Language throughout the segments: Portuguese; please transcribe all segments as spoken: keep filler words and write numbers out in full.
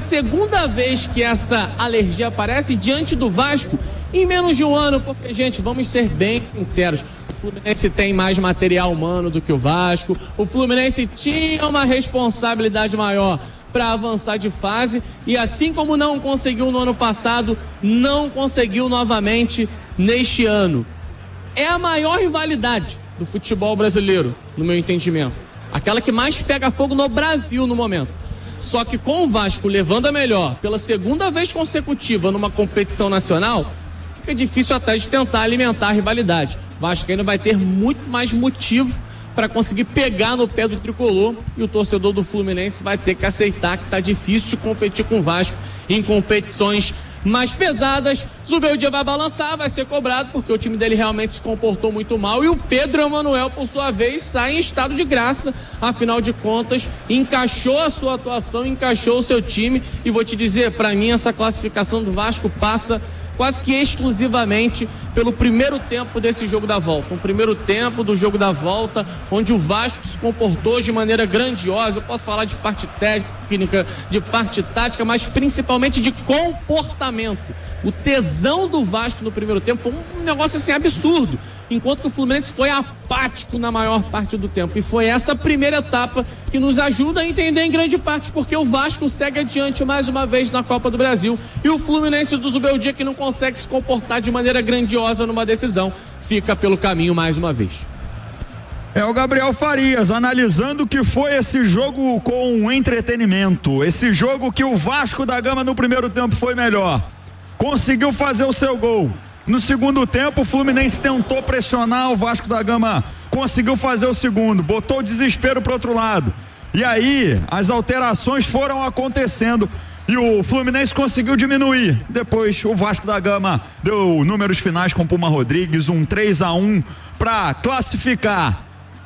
segunda vez que essa alergia aparece diante do Vasco em menos de um ano, porque, gente, vamos ser bem sinceros, o Fluminense tem mais material humano do que o Vasco, o Fluminense tinha uma responsabilidade maior para avançar de fase e, assim como não conseguiu no ano passado, não conseguiu novamente neste ano. É a maior rivalidade do futebol brasileiro, no meu entendimento. Aquela que mais pega fogo no Brasil no momento. Só que com o Vasco levando a melhor pela segunda vez consecutiva numa competição nacional, fica difícil até de tentar alimentar a rivalidade. O Vasco ainda vai ter muito mais motivo para conseguir pegar no pé do tricolor e o torcedor do Fluminense vai ter que aceitar que está difícil de competir com o Vasco em competições mais pesadas. Zubeldia vai balançar, vai ser cobrado porque o time dele realmente se comportou muito mal e o Pedro Emanuel, por sua vez, sai em estado de graça, afinal de contas encaixou a sua atuação, encaixou o seu time e vou te dizer, para mim essa classificação do Vasco passa quase que exclusivamente pelo primeiro tempo desse jogo da volta. Um primeiro tempo do jogo da volta, onde o Vasco se comportou de maneira grandiosa. Eu posso falar de parte técnica, de parte tática, mas principalmente de comportamento. O tesão do Vasco no primeiro tempo foi um negócio assim absurdo, enquanto que o Fluminense foi apático na maior parte do tempo. E foi essa primeira etapa que nos ajuda a entender em grande parte porque o Vasco segue adiante mais uma vez na Copa do Brasil e o Fluminense do Zubeldia, que não consegue se comportar de maneira grandiosa numa decisão, fica pelo caminho mais uma vez. É o Gabriel Farias analisando o que foi esse jogo com entretenimento, esse jogo que o Vasco da Gama no primeiro tempo foi melhor, conseguiu fazer o seu gol. No segundo tempo, o Fluminense tentou pressionar, o Vasco da Gama conseguiu fazer o segundo, botou o desespero para o outro lado. E aí, as alterações foram acontecendo e o Fluminense conseguiu diminuir. Depois, o Vasco da Gama deu números finais com Puma Rodrigues, um três a um para classificar.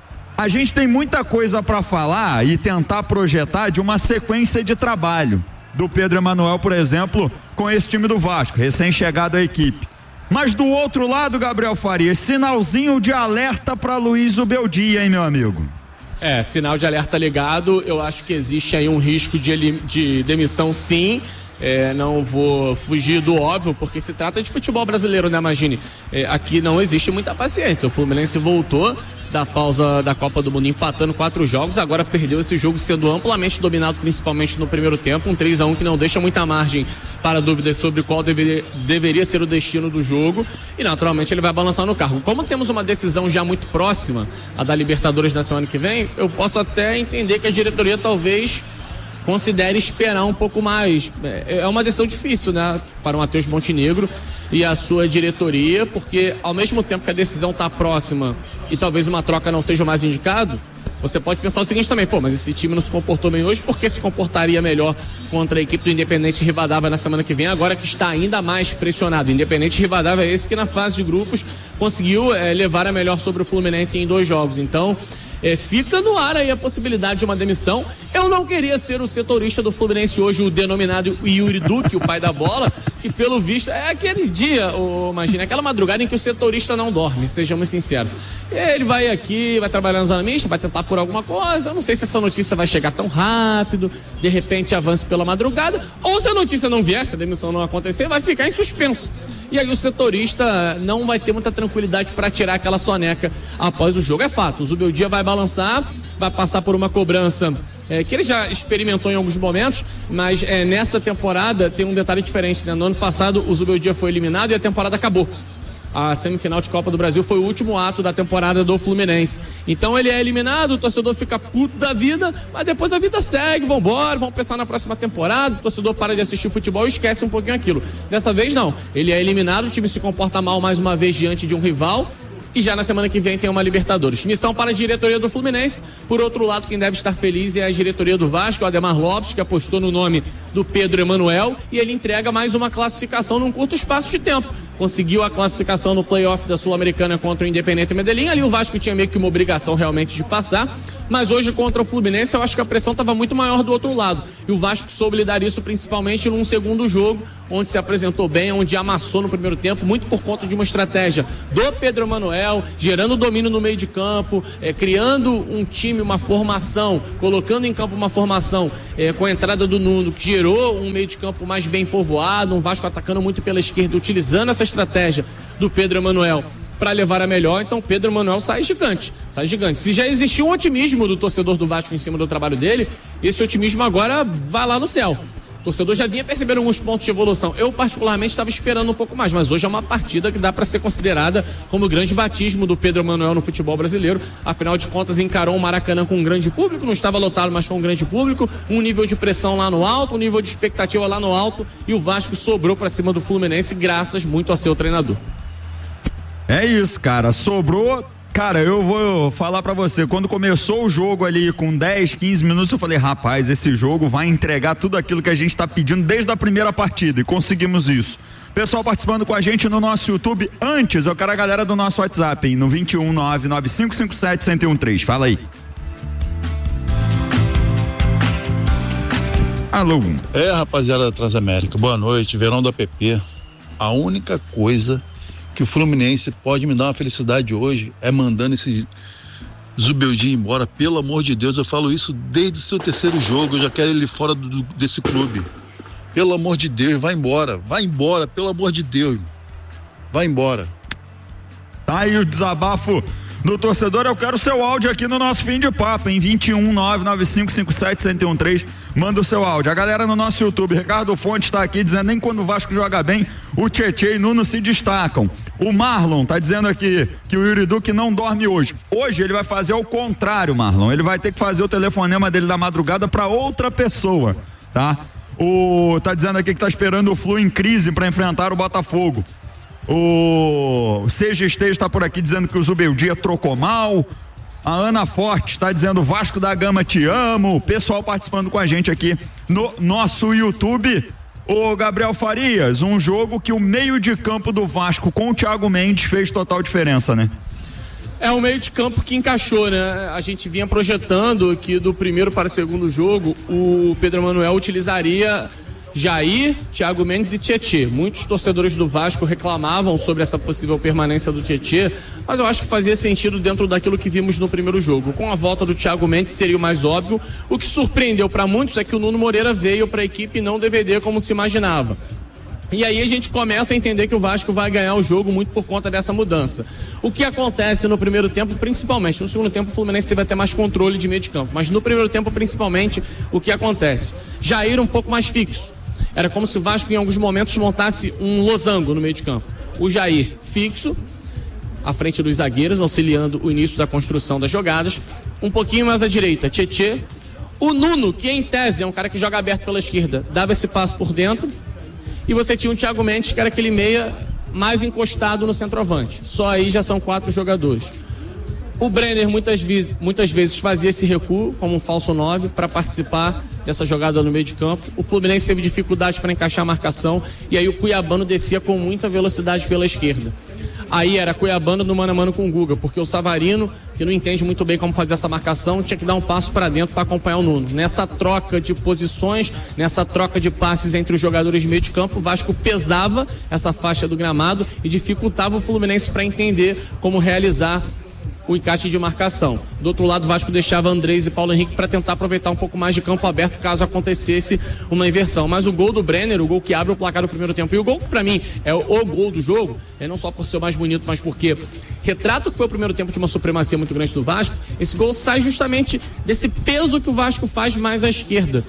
A gente tem muita coisa para falar e tentar projetar de uma sequência de trabalho do Pedro Emanuel, por exemplo, com esse time do Vasco, recém-chegado à equipe. Mas do outro lado, Gabriel Farias, sinalzinho de alerta para Luiz Zubeldia, hein, meu amigo? É, sinal de alerta ligado. Eu acho que existe aí um risco de, de demissão, sim. É, não vou fugir do óbvio, porque se trata de futebol brasileiro, né, Magini? É, aqui não existe muita paciência. O Fluminense voltou da pausa da Copa do Mundo empatando quatro jogos, agora perdeu esse jogo sendo amplamente dominado, principalmente no primeiro tempo, um três a um que não deixa muita margem para dúvidas sobre qual deveria, deveria ser o destino do jogo, e naturalmente ele vai balançar no cargo. Como temos uma decisão já muito próxima, a da Libertadores na semana que vem, eu posso até entender que a diretoria talvez considere esperar um pouco mais. É uma decisão difícil, né, para o Matheus Montenegro e a sua diretoria, porque ao mesmo tempo que a decisão está próxima e talvez uma troca não seja o mais indicado, você pode pensar o seguinte também, pô, mas esse time não se comportou bem hoje, por que se comportaria melhor contra a equipe do Independente Rivadavia na semana que vem, agora que está ainda mais pressionado? O Independente Rivadavia é esse que na fase de grupos conseguiu é, levar a melhor sobre o Fluminense em dois jogos, então É, fica no ar aí a possibilidade de uma demissão. Eu não queria ser o setorista do Fluminense hoje, o denominado Yuri Duque, o pai da bola, que pelo visto é aquele dia, oh, imagina, aquela madrugada em que o setorista não dorme, sejamos sinceros. Ele vai aqui, vai trabalhar na zona mista, vai tentar por alguma coisa, eu não sei se essa notícia vai chegar tão rápido, de repente avance pela madrugada, ou se a notícia não vier, se a demissão não acontecer, vai ficar em suspenso. E aí o setorista não vai ter muita tranquilidade para tirar aquela soneca após o jogo. É fato, o Zubeldia vai balançar, vai passar por uma cobrança é, que ele já experimentou em alguns momentos, mas é, nessa temporada tem um detalhe diferente, né? No ano passado o Zubeldia foi eliminado e a temporada acabou. A semifinal de Copa do Brasil foi o último ato da temporada do Fluminense. Então ele é eliminado, o torcedor fica puto da vida, mas depois a vida segue, vambora, vamos pensar na próxima temporada, o torcedor para de assistir futebol e esquece um pouquinho aquilo. Dessa vez não, ele é eliminado, o time se comporta mal mais uma vez diante de um rival, e já na semana que vem tem uma Libertadores. Missão para a diretoria do Fluminense. Por outro lado, quem deve estar feliz é a diretoria do Vasco, o Ademar Lopes, que apostou no nome do Pedro Emanuel, e ele entrega mais uma classificação num curto espaço de tempo. conseguiu a classificação no playoff da Sul-Americana contra o Independiente Medellín. Ali o Vasco tinha meio que uma obrigação realmente de passar, mas hoje contra o Fluminense eu acho que a pressão estava muito maior do outro lado, e o Vasco soube lidar isso principalmente num segundo jogo, onde se apresentou bem, onde amassou no primeiro tempo, muito por conta de uma estratégia do Pedro Emanuel, gerando domínio no meio de campo, é, criando um time, uma formação, colocando em campo uma formação é, com a entrada do Nuno, que gerou um meio de campo mais bem povoado, um Vasco atacando muito pela esquerda, utilizando essa estratégia do Pedro Emanuel para levar a melhor. Então Pedro Emanuel sai gigante, sai gigante. Se já existia um otimismo do torcedor do Vasco em cima do trabalho dele, esse otimismo agora vai lá no céu. O torcedor já vinha percebendo alguns pontos de evolução. Eu particularmente estava esperando um pouco mais, mas hoje é uma partida que dá para ser considerada como o grande batismo do Pedro Emanuel no futebol brasileiro. Afinal de contas, encarou o Maracanã com um grande público, não estava lotado, mas com um grande público, um nível de pressão lá no alto, um nível de expectativa lá no alto, e o Vasco sobrou para cima do Fluminense graças muito a seu treinador. É isso, cara, sobrou. Cara, eu vou falar pra você, quando começou o jogo ali com dez, quinze minutos, eu falei, rapaz, esse jogo vai entregar tudo aquilo que a gente tá pedindo desde a primeira partida, e conseguimos isso. Pessoal participando com a gente no nosso YouTube. Antes, eu quero a galera do nosso WhatsApp, hein, no vinte e um, nove nove cinco cinco sete, um zero um três, fala aí. Alô. É, rapaziada da Transamérica, boa noite, Verão do A P P. A única coisa que o Fluminense pode me dar uma felicidade hoje é mandando esse Zubeldia embora, pelo amor de Deus. Eu falo isso desde o seu terceiro jogo, eu já quero ele fora do, desse clube. Pelo amor de Deus, vai embora, vai embora, pelo amor de Deus, vai embora. Tá aí o desabafo do torcedor. Eu quero o seu áudio aqui no nosso fim de papo, em vinte e um, nove nove cinco cinco sete, um zero um três, manda o seu áudio. A galera no nosso YouTube, Ricardo Fonte está aqui dizendo, nem quando o Vasco joga bem, o Tietê e Nuno se destacam. O Marlon tá dizendo aqui que o Yuri Duque não dorme hoje. Hoje ele vai fazer o contrário, Marlon. Ele vai ter que fazer o telefonema dele da madrugada para outra pessoa, tá? O tá dizendo aqui que tá esperando o Flu em crise para enfrentar o Botafogo. O C G Esteja está por aqui dizendo que o Zubeldia trocou mal. A Ana Forte está dizendo, Vasco da Gama, te amo. O pessoal participando com a gente aqui no nosso YouTube. Ô Gabriel Farias, um jogo que o meio de campo do Vasco com o Thiago Mendes fez total diferença, né? É um meio de campo que encaixou, né? A gente vinha projetando que do primeiro para o segundo jogo o Pedro Emanuel utilizaria Jair, Thiago Mendes e Tietê. Muitos torcedores do Vasco reclamavam sobre essa possível permanência do Tietê, mas eu acho que fazia sentido dentro daquilo que vimos no primeiro jogo. Com a volta do Thiago Mendes seria o mais óbvio. O que surpreendeu para muitos é que o Nuno Moreira veio para a equipe e não D V D como se imaginava. E aí a gente começa a entender que o Vasco vai ganhar o jogo muito por conta dessa mudança. O que acontece no primeiro tempo, principalmente, no segundo tempo o Fluminense teve até mais controle de meio de campo, mas no primeiro tempo principalmente, o que acontece? Jair um pouco mais fixo. Era como se o Vasco em alguns momentos montasse um losango no meio de campo. O Jair fixo, à frente dos zagueiros, auxiliando o início da construção das jogadas. Um pouquinho mais à direita, Tietê. O Nuno, que em tese é um cara que joga aberto pela esquerda, dava esse passo por dentro. E você tinha o Thiago Mendes, que era aquele meia mais encostado no centroavante. Só aí já são quatro jogadores. O Brenner muitas vezes, muitas vezes fazia esse recuo como um falso nove para participar dessa jogada no meio de campo. O Fluminense teve dificuldade para encaixar a marcação e aí o Cuiabano descia com muita velocidade pela esquerda. Aí era Cuiabano no mano a mano com o Guga, porque o Savarino, que não entende muito bem como fazer essa marcação, tinha que dar um passo para dentro para acompanhar o Nuno. Nessa troca de posições, nessa troca de passes entre os jogadores de meio de campo, o Vasco pesava essa faixa do gramado e dificultava o Fluminense para entender como realizar o encaixe de marcação. Do outro lado, o Vasco deixava Andrés e Paulo Henrique para tentar aproveitar um pouco mais de campo aberto caso acontecesse uma inversão. Mas o gol do Brenner, o gol que abre o placar do primeiro tempo, e o gol que para mim é o, o gol do jogo, é não só por ser o mais bonito, mas porque retrata o que foi o primeiro tempo de uma supremacia muito grande do Vasco. Esse gol sai justamente desse peso que o Vasco faz mais à esquerda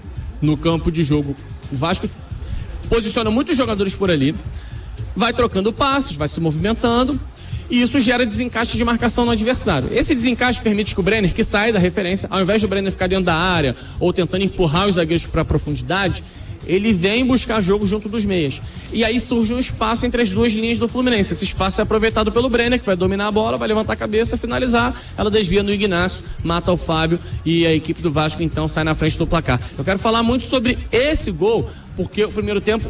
no campo de jogo. O Vasco posiciona muitos jogadores por ali, vai trocando passes, vai se movimentando, e isso gera desencaixe de marcação no adversário. Esse desencaixe permite que o Brenner, que sai da referência, ao invés do Brenner ficar dentro da área ou tentando empurrar os zagueiros para a profundidade, ele vem buscar jogo junto dos meias. E aí surge um espaço entre as duas linhas do Fluminense. Esse espaço é aproveitado pelo Brenner, que vai dominar a bola, vai levantar a cabeça, finalizar, ela desvia no Ignacio, mata o Fábio e a equipe do Vasco então sai na frente do placar. Eu quero falar muito sobre esse gol, porque o primeiro tempo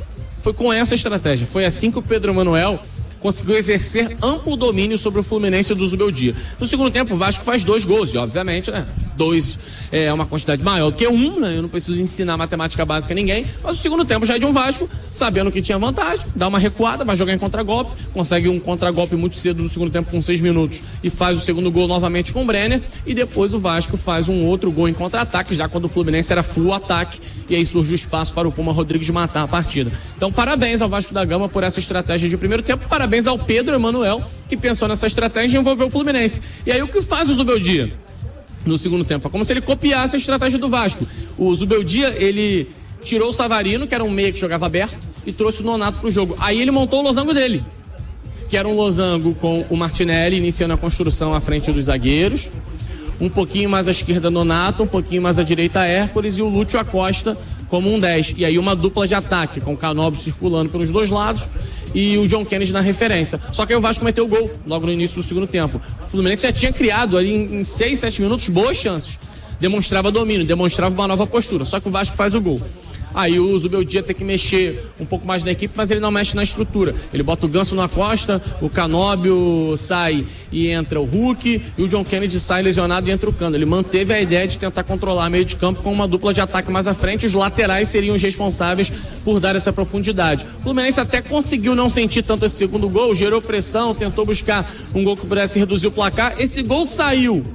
foi com essa estratégia. Foi assim que o Pedro Emanuel conseguiu exercer amplo domínio sobre o Fluminense do Zubeldia. No segundo tempo, o Vasco faz dois gols, e obviamente, né, dois é uma quantidade maior do que um, né, eu não preciso ensinar matemática básica a ninguém, mas o segundo tempo já é de um Vasco, sabendo que tinha vantagem, dá uma recuada, vai jogar em contragolpe, consegue um contragolpe muito cedo no segundo tempo com seis minutos e faz o segundo gol novamente com o Brenner, e depois o Vasco faz um outro gol em contra-ataque, já quando o Fluminense era full ataque, e aí surge o espaço para o Puma Rodrigues matar a partida. Então, parabéns ao Vasco da Gama por essa estratégia de primeiro tempo, parabéns ao Pedro Emanuel, que pensou nessa estratégia e envolveu o Fluminense. E aí o que faz o Zubeldia no segundo tempo? É como se ele copiasse a estratégia do Vasco. O Zubeldia, ele tirou o Savarino, que era um meia que jogava aberto, e trouxe o Nonato pro jogo. Aí ele montou o losango dele, que era um losango com o Martinelli iniciando a construção à frente dos zagueiros, um pouquinho mais à esquerda Nonato, um pouquinho mais à direita Hércules e o Lúcio Acosta como um dez. E aí uma dupla de ataque, com o Canóbio circulando pelos dois lados e o John Kennedy na referência. Só que aí o Vasco meteu o gol logo no início do segundo tempo. O Fluminense já tinha criado ali em seis, sete minutos boas chances. Demonstrava domínio, demonstrava uma nova postura. Só que o Vasco faz o gol. Aí o Zubeldia tem que mexer um pouco mais na equipe, mas ele não mexe na estrutura. Ele bota o Ganso na costa, o Canóbio sai e entra o Hulk, e o John Kennedy sai lesionado e entra o Cano. Ele manteve a ideia de tentar controlar meio de campo com uma dupla de ataque mais à frente. Os laterais seriam os responsáveis por dar essa profundidade. O Fluminense até conseguiu não sentir tanto esse segundo gol, gerou pressão, tentou buscar um gol que pudesse reduzir o placar. Esse gol saiu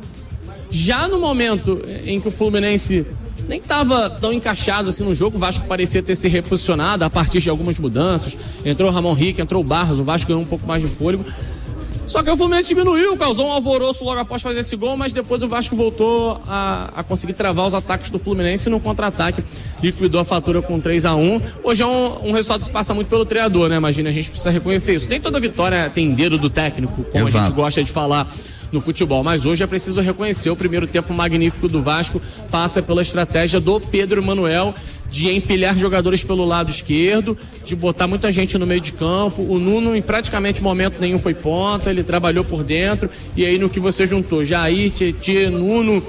já no momento em que o Fluminense nem estava tão encaixado assim no jogo. O Vasco parecia ter se reposicionado a partir de algumas mudanças. Entrou o Ramon Rick, entrou o Barros, o Vasco ganhou um pouco mais de fôlego. Só que o Fluminense diminuiu, causou um alvoroço logo após fazer esse gol, mas depois o Vasco voltou a, a conseguir travar os ataques do Fluminense e no contra-ataque liquidou a fatura com três a um. Hoje é um, um resultado que passa muito pelo treinador, né? Imagina, a gente precisa reconhecer isso. Nem toda vitória tem dedo do técnico, como Exato. A gente gosta de falar no futebol, mas hoje é preciso reconhecer o primeiro tempo magnífico do Vasco passa pela estratégia do Pedro Emanuel de empilhar jogadores pelo lado esquerdo, de botar muita gente no meio de campo. O Nuno em praticamente momento nenhum foi ponta, ele trabalhou por dentro, e aí no que você juntou Jair, Tietê, Nuno,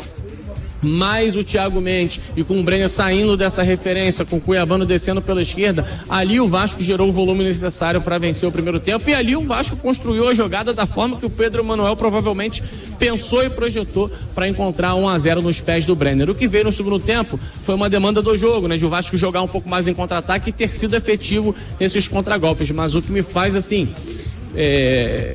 mais o Thiago Mendes e com o Brenner saindo dessa referência, com o Cuiabano descendo pela esquerda, ali o Vasco gerou o volume necessário para vencer o primeiro tempo, e ali o Vasco construiu a jogada da forma que o Pedro Emanuel provavelmente pensou e projetou para encontrar um a zero nos pés do Brenner. O que veio no segundo tempo foi uma demanda do jogo, né, de o Vasco jogar um pouco mais em contra-ataque e ter sido efetivo nesses contragolpes, mas o que me faz assim é...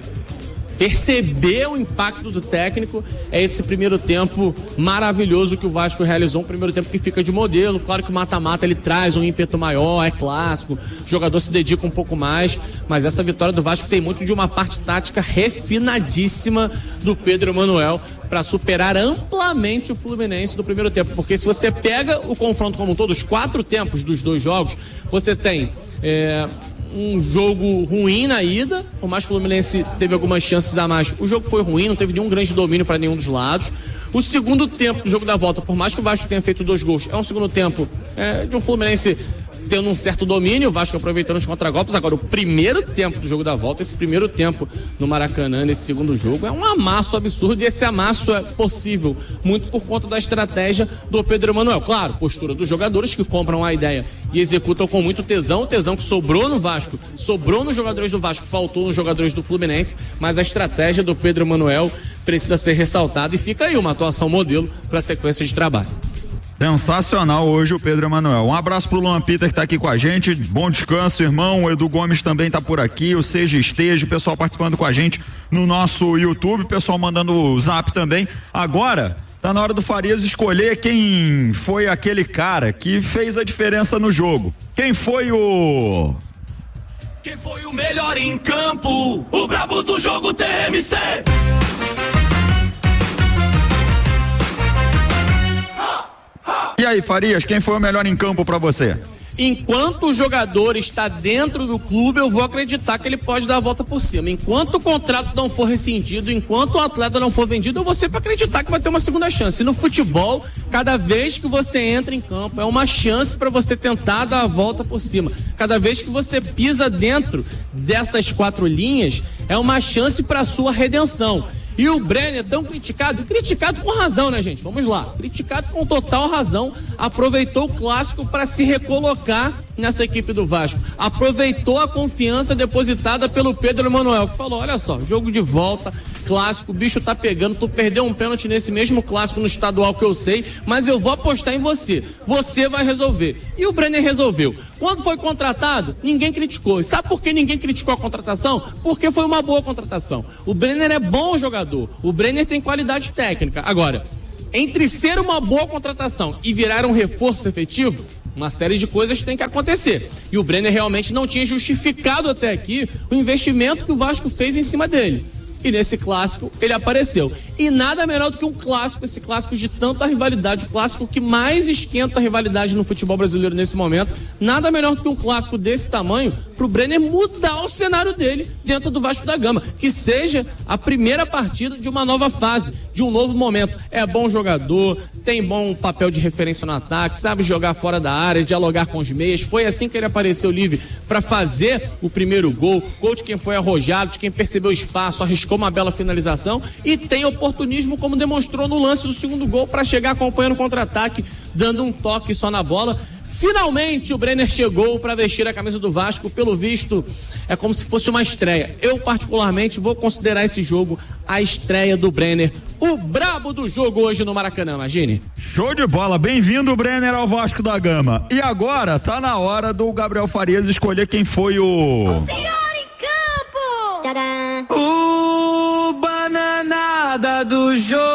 perceber o impacto do técnico é esse primeiro tempo maravilhoso que o Vasco realizou, um primeiro tempo que fica de modelo. Claro que o mata-mata ele traz um ímpeto maior, é clássico, o jogador se dedica um pouco mais, mas essa vitória do Vasco tem muito de uma parte tática refinadíssima do Pedro Emanuel para superar amplamente o Fluminense do primeiro tempo, porque se você pega o confronto como um todo, os quatro tempos dos dois jogos, você tem é, um jogo ruim na ida, por mais que o Fluminense teve algumas chances a mais, o jogo foi ruim, não teve nenhum grande domínio para nenhum dos lados. O segundo tempo do jogo da volta, por mais que o Vasco tenha feito dois gols, é um segundo tempo é, de um Fluminense tendo um certo domínio, o Vasco aproveitando os contragolpes. Agora, o primeiro tempo do jogo da volta, esse primeiro tempo no Maracanã, nesse segundo jogo, é um amasso absurdo, e esse amasso é possível muito por conta da estratégia do Pedro Emanuel. Claro, postura dos jogadores que compram a ideia e executam com muito tesão, o tesão que sobrou no Vasco, sobrou nos jogadores do Vasco, faltou nos jogadores do Fluminense, mas a estratégia do Pedro Emanuel precisa ser ressaltada, e fica aí uma atuação modelo para a sequência de trabalho. Sensacional hoje o Pedro Emanuel. Um abraço pro Luan Peter que tá aqui com a gente. Bom descanso, irmão. O Edu Gomes também tá por aqui. O Seja Esteja, o pessoal participando com a gente no nosso YouTube, o pessoal mandando o zap também. Agora, tá na hora do Farias escolher quem foi aquele cara que fez a diferença no jogo. Quem foi o... Quem foi o melhor em campo? O brabo do jogo T M C. E aí, Farias, quem foi o melhor em campo pra você? Enquanto o jogador está dentro do clube, eu vou acreditar que ele pode dar a volta por cima. Enquanto o contrato não for rescindido, enquanto o atleta não for vendido, eu vou sempre acreditar que vai ter uma segunda chance. E no futebol, cada vez que você entra em campo, é uma chance para você tentar dar a volta por cima. Cada vez que você pisa dentro dessas quatro linhas, é uma chance para a sua redenção. E o Brenner, tão criticado, criticado com razão, né, gente? Vamos lá. Criticado com total razão, aproveitou o clássico para se recolocar nessa equipe do Vasco. Aproveitou a confiança depositada pelo Pedro Emanuel, que falou, olha só, jogo de volta, clássico, o bicho tá pegando, tu perdeu um pênalti nesse mesmo clássico no estadual que eu sei, mas eu vou apostar em você. Você vai resolver. E o Brenner resolveu. Quando foi contratado, ninguém criticou. E sabe por que ninguém criticou a contratação? Porque foi uma boa contratação. O Brenner é bom jogador. O Brenner tem qualidade técnica. Agora, entre ser uma boa contratação e virar um reforço efetivo, uma série de coisas tem que acontecer. E o Brenner realmente não tinha justificado até aqui o investimento que o Vasco fez em cima dele. E nesse clássico ele apareceu. E nada melhor do que um clássico, esse clássico de tanta rivalidade, o clássico que mais esquenta a rivalidade no futebol brasileiro nesse momento. Nada melhor do que um clássico desse tamanho pro Brenner mudar o cenário dele dentro do Vasco da Gama. Que seja a primeira partida de uma nova fase, de um novo momento. É bom jogador, tem bom papel de referência no ataque, sabe jogar fora da área, dialogar com os meias. Foi assim que ele apareceu livre para fazer o primeiro gol. Gol de quem foi arrojado, de quem percebeu espaço, arriscou uma bela finalização e tem oportunismo, como demonstrou no lance do segundo gol, para chegar acompanhando o contra-ataque, dando um toque só na bola. Finalmente o Brenner chegou para vestir a camisa do Vasco. Pelo visto, é como se fosse uma estreia. Eu, particularmente, vou considerar esse jogo a estreia do Brenner, o brabo do jogo hoje no Maracanã, imagine. Show de bola, bem-vindo, Brenner, ao Vasco da Gama. E agora tá na hora do Gabriel Farias escolher quem foi o... O pior em campo! Tadã. O bananada do jogo.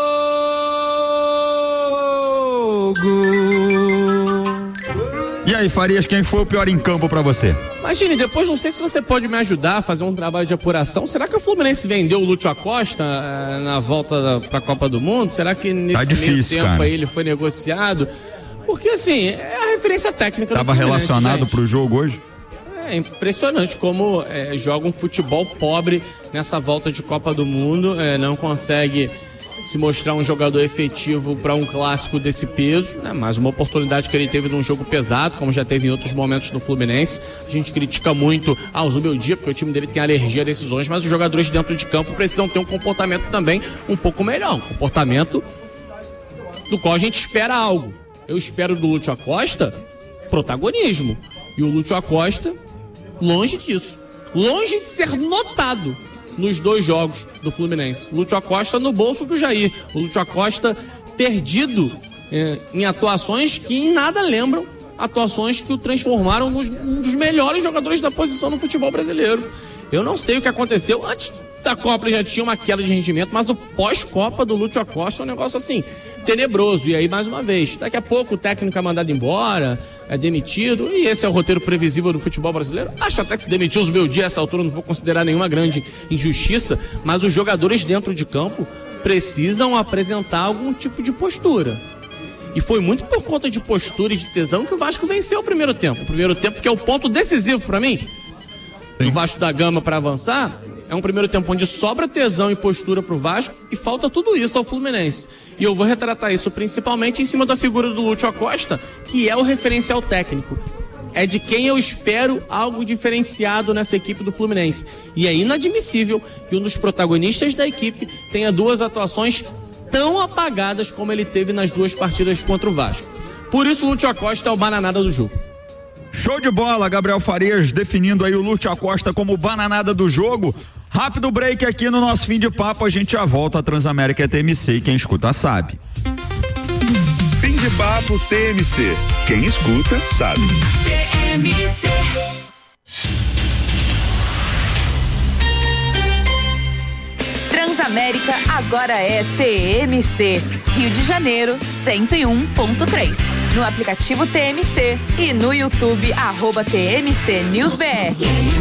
E aí, Farias, quem foi o pior em campo pra você? Imagine, depois não sei se você pode me ajudar a fazer um trabalho de apuração. Será que o Fluminense vendeu o Lúcio Acosta uh, na volta da, pra Copa do Mundo? Será que nesse tá difícil, meio tempo cara. aí ele foi negociado? Porque assim, é a referência técnica Tava do Fluminense, relacionado gente. pro jogo hoje? É impressionante como é, joga um futebol pobre nessa volta de Copa do Mundo, é, não consegue se mostrar um jogador efetivo para um clássico desse peso, né? Mais uma oportunidade que ele teve num jogo pesado, como já teve em outros momentos no Fluminense. A gente critica muito ah, o Zubeldia, porque o time dele tem alergia a decisões, mas os jogadores dentro de campo precisam ter um comportamento também um pouco melhor, um comportamento do qual a gente espera algo. Eu espero do Lúcio Acosta protagonismo, e o Lúcio Acosta longe disso, longe de ser notado nos dois jogos do Fluminense. Lúcio Acosta no bolso do Jair, o Lúcio Acosta perdido eh, em atuações que em nada lembram atuações que o transformaram nos, um dos melhores jogadores da posição no futebol brasileiro. Eu não sei o que aconteceu. Antes da Copa ele já tinha uma queda de rendimento, mas o pós-Copa do Lúcio Acosta é um negócio assim, tenebroso. E aí, mais uma vez, daqui a pouco o técnico é mandado embora, é demitido, e esse é o roteiro previsível do futebol brasileiro. Acho até que se demitiu os Beldia a essa altura, não vou considerar nenhuma grande injustiça, mas os jogadores dentro de campo precisam apresentar algum tipo de postura. E foi muito por conta de postura e de tesão que o Vasco venceu o primeiro tempo. O primeiro tempo que é o ponto decisivo para mim, do Vasco da Gama para avançar, é um primeiro tempo onde sobra tesão e postura pro Vasco e falta tudo isso ao Fluminense. E eu vou retratar isso principalmente em cima da figura do Lúcio Acosta, que é o referencial técnico. É de quem eu espero algo diferenciado nessa equipe do Fluminense. E é inadmissível que um dos protagonistas da equipe tenha duas atuações tão apagadas como ele teve nas duas partidas contra o Vasco. Por isso o Lúcio Acosta é o bananada do jogo. Show de bola, Gabriel Farias definindo aí o Lúcio Acosta como bananada do jogo. Rápido break aqui no nosso fim de papo, a gente já volta a Transamérica T M C e quem escuta sabe. Fim de papo T M C, quem escuta sabe. T M C. Transamérica agora é T M C, Rio de Janeiro cento e um ponto três. No aplicativo T M C e no YouTube, arroba T M C News B R.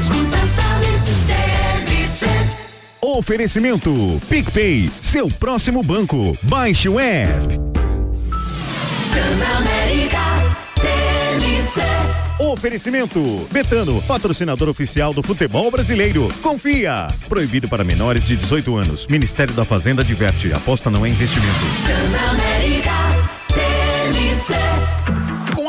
Oferecimento PicPay, seu próximo banco. Baixe o app. Transamérica T M C. Oferecimento Betano, patrocinador oficial do futebol brasileiro. Confia. Proibido para menores de dezoito anos. Ministério da Fazenda adverte. Aposta não é investimento. Transamérica T M C. Com a Betano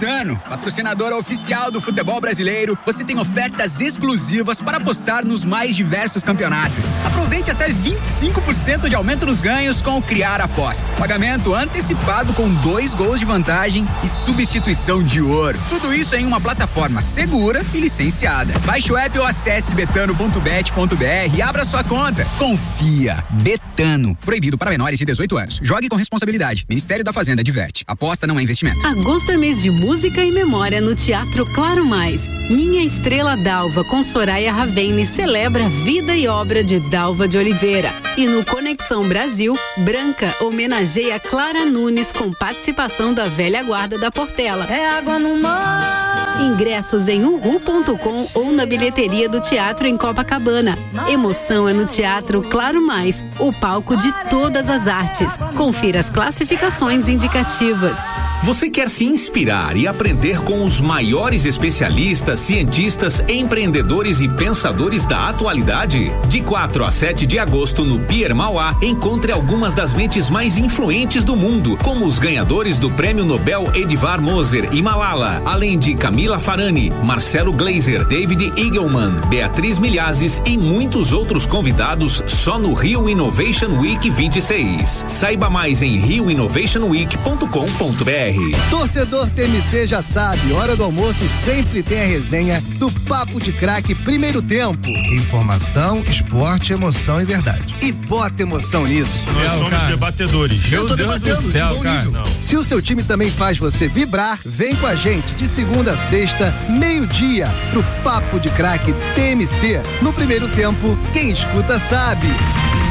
Betano, patrocinadora oficial do futebol brasileiro, você tem ofertas exclusivas para apostar nos mais diversos campeonatos. Aproveite até vinte e cinco por cento de aumento nos ganhos com o Criar Aposta. Pagamento antecipado com dois gols de vantagem e substituição de ouro. Tudo isso em uma plataforma segura e licenciada. Baixe o app ou acesse betano ponto bet ponto br e abra sua conta. Confia. Betano. Proibido para menores de dezoito anos. Jogue com responsabilidade. Ministério da Fazenda adverte. Aposta não é investimento. Agosto é mês de música e memória no Teatro Claro Mais. Minha Estrela Dalva com Soraya Ravene celebra a vida e obra de Dalva de Oliveira. E no Conexão Brasil, Branca homenageia Clara Nunes com participação da velha guarda da Portela. É água no mar. Ingressos em uhu ponto com ou na bilheteria do teatro em Copacabana. Emoção é no Teatro Claro Mais, o palco de todas as artes. Confira as classificações indicativas. Você quer se inspirar e aprender com os maiores especialistas, cientistas, empreendedores e pensadores da atualidade? De quatro a sete de agosto no Pier Mauá, encontre algumas das mentes mais influentes do mundo, como os ganhadores do Prêmio Nobel Edvar Moser e Malala, além de Camila Farani, Marcelo Gleiser, David Eagleman, Beatriz Milhazes e muitos outros convidados só no Rio Innovation Week vinte e seis. Saiba mais em rio innovation week ponto com ponto br. Torcedor T M C já sabe, hora do almoço sempre tem a resenha do Papo de Craque Primeiro Tempo. Informação, esporte, emoção e verdade. E bota emoção nisso. Nós céu, somos cara. debatedores. Eu tô Deus debatendo, do céu, cara. Não. Se o seu time também faz você vibrar, vem com a gente de segunda a sexta, meio-dia, pro Papo de Craque T M C. No Primeiro Tempo, quem escuta sabe.